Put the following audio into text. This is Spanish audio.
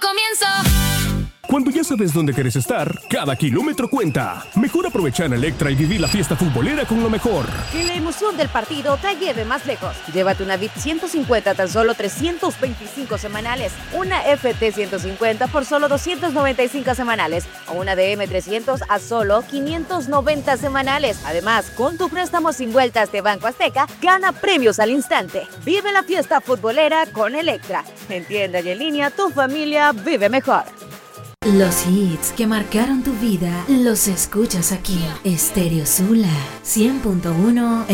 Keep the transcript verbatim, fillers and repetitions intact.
comienzo. Cuando ya sabes dónde quieres estar, cada kilómetro cuenta. Mejor aprovechar Electra y vivir la fiesta futbolera con lo mejor. Que la emoción del partido te lleve más lejos. Llévate una V I P ciento cincuenta a tan solo trescientos veinticinco semanales, una F T ciento cincuenta por solo doscientos noventa y cinco semanales o una D M trescientos a solo quinientos noventa semanales. Además, con tu préstamo sin vueltas de Banco Azteca, gana premios al instante. Vive la fiesta futbolera con Electra. En tienda y en línea, tu familia vive mejor. Los hits que marcaron tu vida los escuchas aquí. Estéreo Sula cien punto uno